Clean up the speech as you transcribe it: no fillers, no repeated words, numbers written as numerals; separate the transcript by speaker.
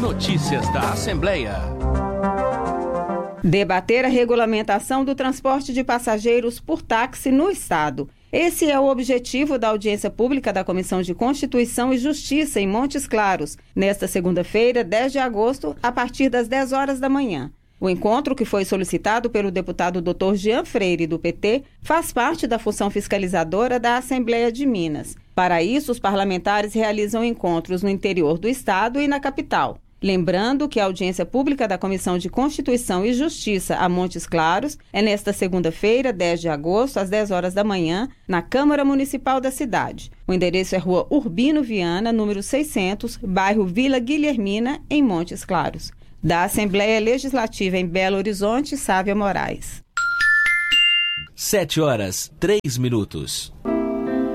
Speaker 1: Notícias da Assembleia.
Speaker 2: Debater a regulamentação do transporte de passageiros por táxi no Estado. Esse é o objetivo da audiência pública da Comissão de Constituição e Justiça em Montes Claros, nesta segunda-feira, 10 de agosto, a partir das 10 horas da manhã. O encontro, que foi solicitado pelo deputado Dr. Jean Freire, do PT, faz parte da função fiscalizadora da Assembleia de Minas. Para isso, os parlamentares realizam encontros no interior do Estado e na capital. Lembrando que a audiência pública da Comissão de Constituição e Justiça a Montes Claros é nesta segunda-feira, 10 de agosto, às 10 horas da manhã, na Câmara Municipal da cidade. O endereço é Rua Urbino Viana, número 600, bairro Vila Guilhermina, em Montes Claros. Da Assembleia Legislativa em Belo Horizonte, Sávia Moraes.
Speaker 1: 7 horas, 3 minutos.